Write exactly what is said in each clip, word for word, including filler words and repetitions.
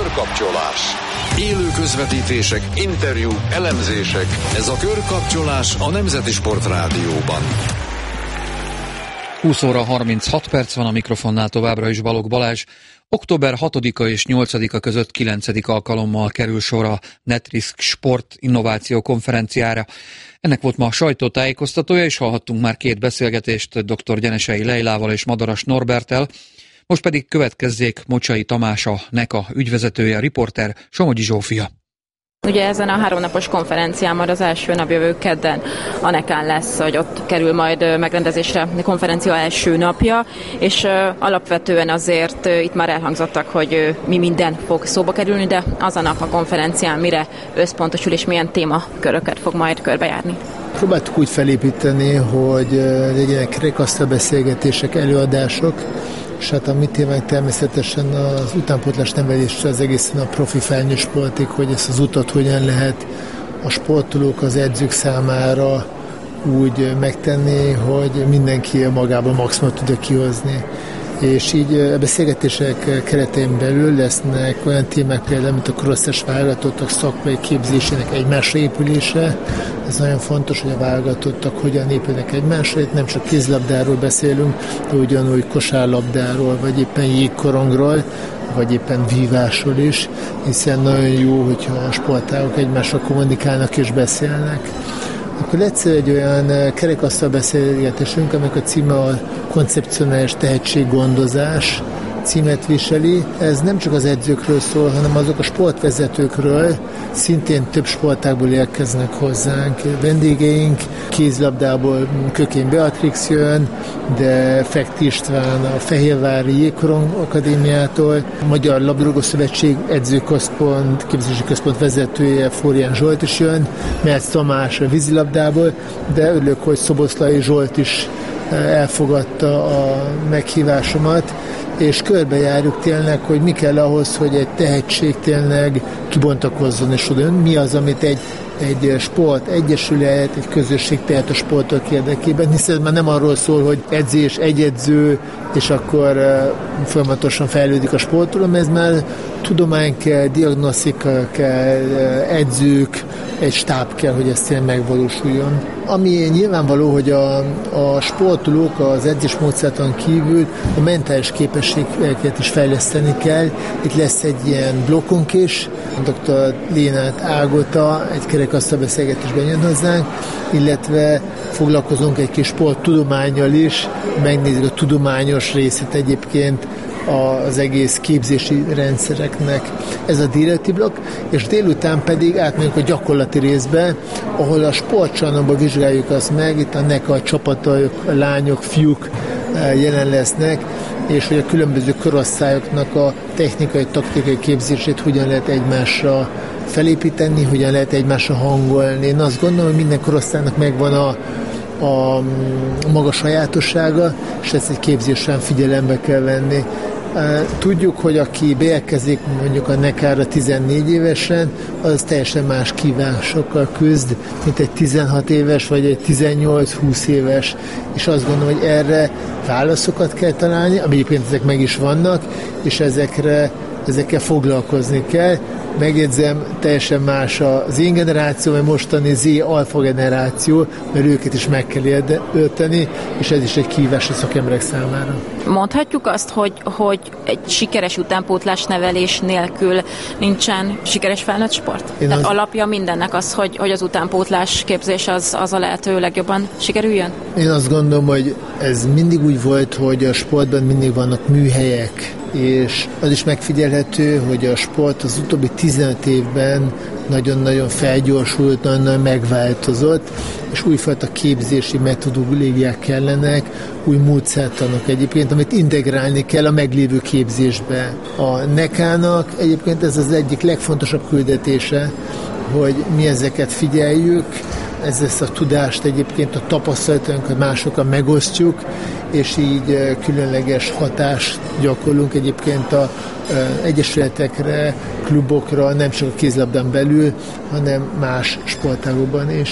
Körkapcsolás. Élő közvetítések, interjúk, elemzések. Ez a Körkapcsolás a Nemzeti Sport Rádióban. húsz óra harminchat perc van, a mikrofonnál továbbra is Balogh Balázs. október hatodika és nyolcadika között kilencedik alkalommal kerül sor a Netrisk Sport Innováció konferenciára. Ennek volt ma a sajtótájékoztatója, és hallhattunk már két beszélgetést dr. Gyenesei Leilával és Madaras Norberttel. Most pedig következzék Mocsai Tamás, a NECA ügyvezetője, a riporter Somogyi Zsófia. Ugye ezen a háromnapos konferencián majd az első nap jövő kedden a nekán lesz, hogy ott kerül majd megrendezésre a konferencia első napja, és uh, alapvetően azért uh, itt már elhangzottak, hogy uh, mi minden fog szóba kerülni, de az a nap a konferencián mire összpontosul és milyen témaköröket fog majd körbejárni. Próbáltuk úgy felépíteni, hogy uh, legyenek kerekasztal beszélgetések, előadások, és hát a mi témánk természetesen az utánpótlás nevelés, az egészen a profi felnőtt sportig, hogy ezt az utat hogyan lehet a sportolók, az edzők számára úgy megtenni, hogy mindenki magában maximumot tudja kihozni. És így a beszélgetések keretein belül lesznek olyan témák például, mint a crosszes válogatottak szakmai képzésének egymásra épülése. Ez nagyon fontos, hogy a válogatottak hogyan épülnek egymásra. Itt nem csak kézlabdáról beszélünk, de ugyanúgy kosárlabdáról, vagy éppen jégkorongról, vagy éppen vívásról is, hiszen nagyon jó, hogyha a sportágok egymással kommunikálnak és beszélnek. Akkor egyszer egy olyan kerekasztal beszélgetésünk, aminek a címe a koncepcionális tehetséggondozás címet viseli. Ez nem csak az edzőkről szól, hanem azok a sportvezetőkről, szintén több sportágból érkeznek hozzánk. Vendégeink kézlabdából Kökény Beatrix jön, de Fekti István a Fehérvári Jégkorong Akadémiától, a Magyar Labdarúgó Szövetség edzőközpont, képzési központ vezetője Flórián Zsolt is jön, Merc Tamás a vízilabdából, de örülök, hogy Szoboszlai Zsolt is elfogadta a meghívásomat, és körbejárjuk tényleg, hogy mi kell ahhoz, hogy egy tehetség tényleg kibontakozzon, és oda mi az, amit egy, egy sport, egyesület, egy közösség tehet a sportok érdekében, hiszen már nem arról szól, hogy edzés, egy edző, és akkor uh, folyamatosan fejlődik a sportoló, ez már tudomány kell, diagnosztika kell, uh, edzők, egy stáb kell, hogy ez tényleg megvalósuljon. Ami nyilvánvaló, hogy a, a sportolók az edzés módszertan kívül a mentális képességeket is fejleszteni kell. Itt lesz egy ilyen blokkunk is, doktor Lénát Ágota egy kerekasztal beszélgetésben jön hozzánk, illetve foglalkozunk egy kis sporttudománnyal is, megnézzük a tudományos részét egyébként az egész képzési rendszereknek. Ez a délelőtti blokk, és délután pedig átmegyünk a gyakorlati részbe, ahol a sportcsarnokban vizsgáljuk azt meg, itt a NECA csapatok, a lányok, fiúk jelen lesznek, és hogy a különböző korosztályoknak a technikai, taktikai képzését hogyan lehet egymásra felépíteni, hogyan lehet egymásra hangolni. Én azt gondolom, hogy minden korosztálynak megvan a a maga sajátossága, és ezt egy képzésen figyelembe kell venni. Tudjuk, hogy aki beérkezik mondjuk a nekára tizennégy évesen, az teljesen más kívásokkal küzd, mint egy tizenhat éves, vagy egy tizennyolc-húsz éves, és azt gondolom, hogy erre válaszokat kell találni, ami egyébként ezek meg is vannak, és ezekre, ezekkel foglalkozni kell. Megjegyzem, teljesen más az én generáció, vagy mostani Z alfa generáció, mert őket is meg kell érteni, és ez is egy kihívás a szakemberek számára. Mondhatjuk azt, hogy, hogy egy sikeres utánpótlás nevelés nélkül nincsen sikeres felnőtt sport? Tehát az... alapja mindennek az, hogy, hogy az utánpótlás képzés az, az a lehető legjobban sikerüljön? Én azt gondolom, hogy ez mindig úgy volt, hogy a sportban mindig vannak műhelyek, és az is megfigyelhető, hogy a sport az utóbbi tizenöt évben nagyon-nagyon felgyorsult, nagyon-nagyon megváltozott, és újfajta képzési metodológiák kellenek, új módszertanok egyébként, amit integrálni kell a meglévő képzésbe. A nekának egyébként ez az egyik legfontosabb küldetése, hogy mi ezeket figyeljük, ez ezt a tudást egyébként a tapasztalatunkat másokkal megosztjuk, és így különleges hatást gyakorlunk egyébként a egyesületekre, klubokra, nem csak a kézlabdán belül, hanem más sportágokban is.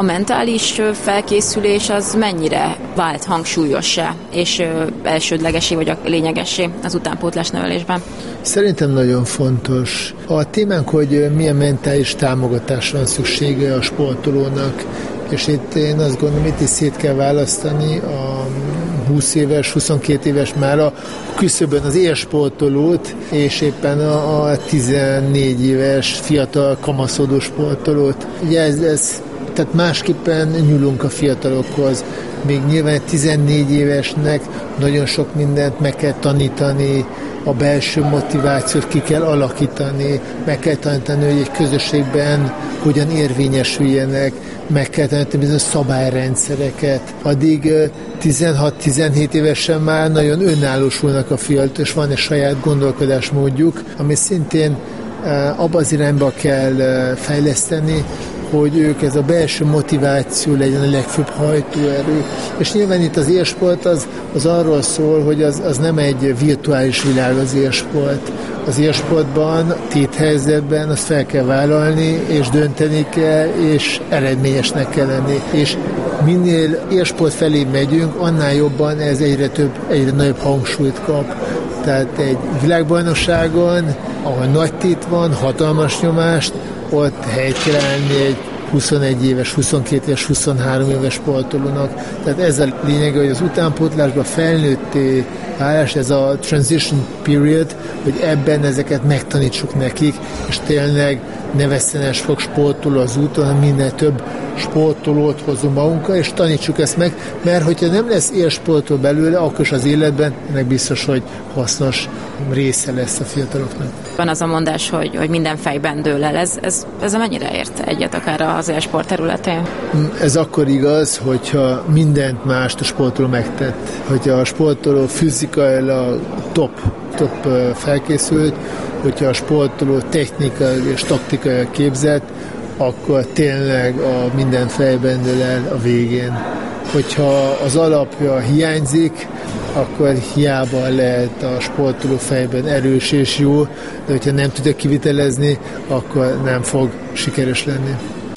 a mentális felkészülés az mennyire vált hangsúlyossá és elsődlegesé vagy a lényegessé az utánpótlás nevelésben? Szerintem nagyon fontos. A témánk, hogy milyen mentális támogatásra van szüksége a sportolónak, és itt én azt gondolom, itt is szét kell választani a húsz éves, huszonkét éves már a küszöbön az élsportolót, és éppen a, a tizennégy éves fiatal kamaszodó sportolót. Ugye ez, ez, tehát másképpen nyúlunk a fiatalokhoz. Még nyilván tizennégy évesnek nagyon sok mindent meg kell tanítani, a belső motivációt ki kell alakítani, meg kell tanítani, hogy egy közösségben hogyan érvényesüljenek, meg kell tanítani bizonyos szabályrendszereket. Addig tizenhat-tizenhét évesen már nagyon önállósulnak a fiatalok, és van egy saját gondolkodásmódjuk, ami szintén abba az irányba kell fejleszteni, hogy ők ez a belső motiváció legyen a legfőbb hajtóerő. És nyilván itt az élsport az, az arról szól, hogy az, az nem egy virtuális világ az élsport. Az élsportban, téthelyzetben azt fel kell vállalni, és dönteni kell, és eredményesnek kell lenni. És minél élsport felé megyünk, annál jobban ez egyre több, egyre nagyobb hangsúlyt kap. Tehát egy világbajnokságon, ahol nagy tét van, hatalmas nyomást, ott helyt kell állni egy huszonegy éves, huszonkét éves, huszonhárom éves sportolónak. Tehát ez a lényeg, hogy az utánpótlásban felnőtté válás, ez a transition period, hogy ebben ezeket megtanítsuk nekik, és tényleg ne vesztenes fog sportoló az úton, hanem minél több sportolót hozunk magunkkal, és tanítsuk ezt meg, mert hogyha nem lesz élsportol belőle, akkor is az életben ennek biztos, hogy hasznos része lesz a fiataloknak. Van az a mondás, hogy, hogy minden fejben dől el. Ez, ez, ez mennyire ért egyet akár az élsport területén? Ez akkor igaz, hogyha mindent mást a sportoló megtett. Hogyha a sportoló fizikailag top, top felkészült, hogyha a sportoló technikai és taktikai képzett, akkor tényleg a minden fejben dől el a végén. Hogyha az alapja hiányzik, akkor hiába lehet a sportoló fejben erős és jó, de hogyha nem tudja kivitelezni, akkor nem fog sikeres lenni.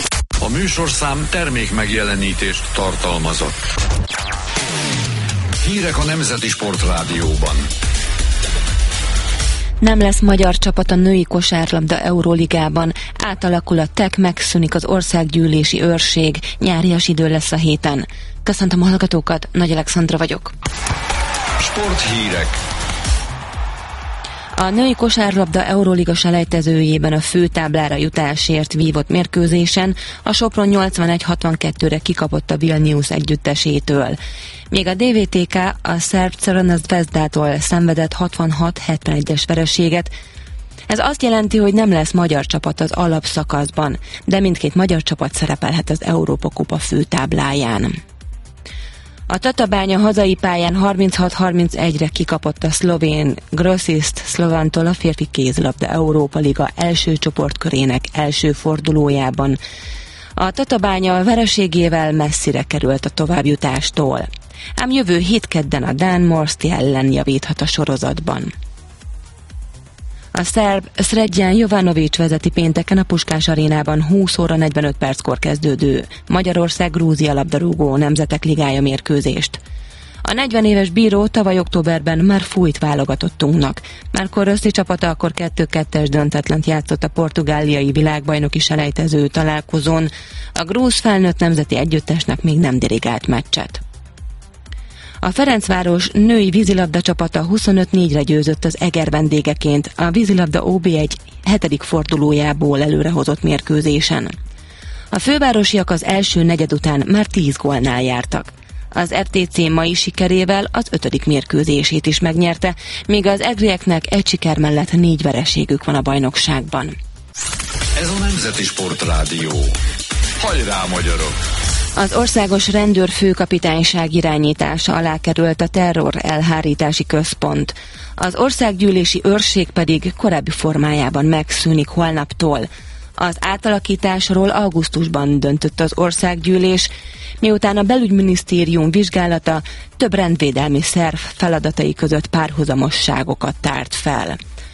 A műsorszám termék megjelenítést tartalmazott. Hírek a Nemzeti Sportrádióban. Nem lesz magyar csapat a női kosárlabda Euróligában. Átalakul a té e ká, megszűnik az országgyűlési őrség, nyárias idő lesz a héten. Köszöntöm a hallgatókat, Nagy Alexandra vagyok. Sporthírek. A női kosárlabda Euróliga selejtezőjében a főtáblára jutásért vívott mérkőzésen a Sopron nyolcvanegy hatvankettőre kikapott a Vilnius együttesétől. Még a dé vé té ká a szerb Crvena Zvezdától szenvedett hatvanhat hetvenegyes vereséget. Ez azt jelenti, hogy nem lesz magyar csapat az alapszakaszban, de mindkét magyar csapat szerepelhet az Európa Kupa főtábláján. A Tatabánya hazai pályán harminchat harmincegyre kikapott a szlovén Grosist Slovantól a férfi kézilabda Európa Liga első csoportkörének első fordulójában. A Tatabánya a vereségével messzire került a továbbjutástól. Ám jövő hét kedden a dán Morsty ellen javíthat a sorozatban. A szerb Sredjan Jovanović vezeti pénteken a Puskás arénában húsz óra negyvenöt perckor kezdődő Magyarország-Grúzia labdarúgó nemzetek ligája mérkőzést. A negyven éves bíró tavaly októberben már fújt válogatottunknak. Márkor Röszti csapata akkor kettő kettes döntetlent játszott a portugáliai világbajnoki selejtező találkozón. A grúz felnőtt nemzeti együttesnek még nem dirigált meccset. A Ferencváros női vízilabda csapata huszonöt négyre győzött az Eger vendégeként a vízilabda ó bé egy hetedik fordulójából előrehozott mérkőzésen. A fővárosiak az első negyed után már tíz gólnál jártak. Az ef té cé mai sikerével az ötödik mérkőzését is megnyerte, míg az egrieknek egy siker mellett négy vereségük van a bajnokságban. Ez a Nemzeti Sportrádió. Hajrá, magyarok! Az országos rendőrfőkapitányság irányítása alá került a terror elhárítási központ. Az országgyűlési őrség pedig korábbi formájában megszűnik holnaptól. Az átalakításról augusztusban döntött az országgyűlés, miután a belügyminisztérium vizsgálata több rendvédelmi szerv feladatai között párhuzamosságokat tárt fel.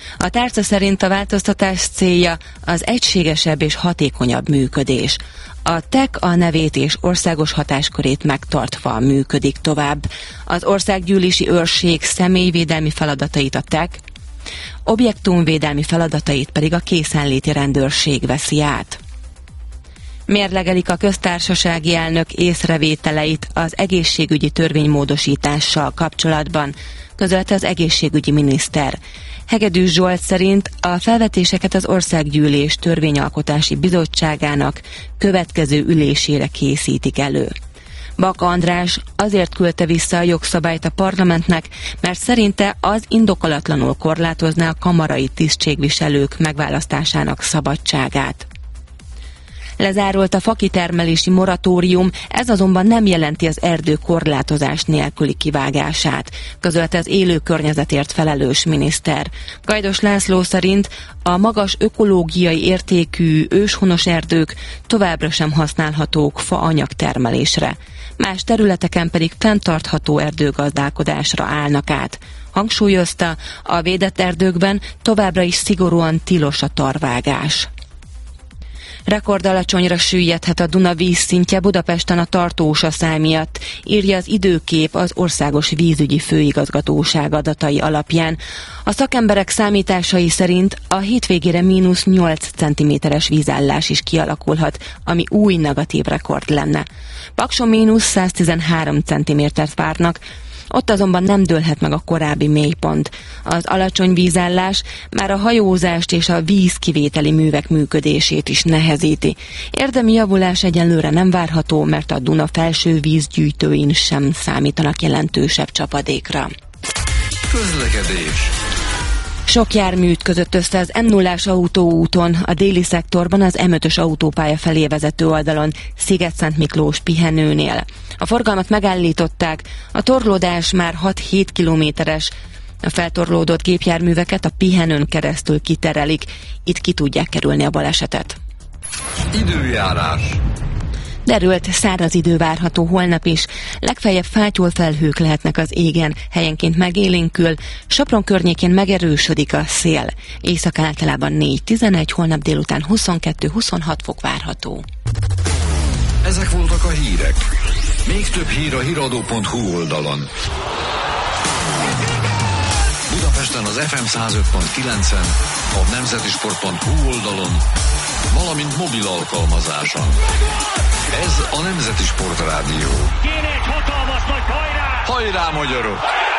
A tárca szerint a változtatás célja az egységesebb és hatékonyabb működés. A té e ká a nevét és országos hatáskörét megtartva működik tovább. Az országgyűlési őrség személyvédelmi feladatait a té e ká, objektumvédelmi feladatait pedig a készenléti rendőrség veszi át. Mérlegelik a köztársasági elnök észrevételeit az egészségügyi törvénymódosítással kapcsolatban, közölte az egészségügyi miniszter. Hegedűs Zsolt szerint a felvetéseket az Országgyűlés Törvényalkotási Bizottságának következő ülésére készítik elő. Bak András azért küldte vissza a jogszabályt a parlamentnek, mert szerinte az indokolatlanul korlátozná a kamarai tisztségviselők megválasztásának szabadságát. Lezárult a fakitermelési moratórium, ez azonban nem jelenti az erdő korlátozás nélküli kivágását, közölte az élő környezetért felelős miniszter. Gajdos László szerint a magas ökológiai értékű őshonos erdők továbbra sem használhatók faanyagtermelésre. Más területeken pedig fenntartható erdőgazdálkodásra állnak át. Hangsúlyozta, a védett erdőkben továbbra is szigorúan tilos a tarvágás. Rekordalacsonyra süllyedhet a Duna vízszintje Budapesten a tartósaszál miatt, írja az Időkép az Országos Vízügyi Főigazgatóság adatai alapján. A szakemberek számításai szerint a hétvégére mínusz nyolc centiméteres vízállás is kialakulhat, ami új negatív rekord lenne. Pakson mínusz száztizenhárom centimétert várnak, ott azonban nem dőlhet meg a korábbi mélypont. Az alacsony vízállás már a hajózást és a vízkivételi művek működését is nehezíti. Érdemi javulás egyenlőre nem várható, mert a Duna felső vízgyűjtőin sem számítanak jelentősebb csapadékra. Közlekedés. Sok jármű ütközött össze az M nullás autóúton, a déli szektorban az M ötös autópálya felé vezető oldalon, Sziget-Szent Miklós pihenőnél. A forgalmat megállították, a torlódás már hat-hét kilométeres, a feltorlódott gépjárműveket a pihenőn keresztül kiterelik, itt ki tudják kerülni a balesetet. Időjárás. Derült, száraz idő várható holnap is, legfeljebb fátyol felhők lehetnek az égen, helyenként megélénkül, Sopron környékén megerősödik a szél. Éjszaka általában négy-tizenegy, holnap délután huszonkettő-huszonhat fok várható. Ezek voltak a hírek. Még több hír a híradó pont hu oldalon. Budapesten az ef em száz öt pont kilencen, a nemzetisport pont hu oldalon, valamint mobil alkalmazáson. Ez a Nemzeti Sport Rádió. Kéne egy hatalmas nagy hajrá! Hajrá, magyarok!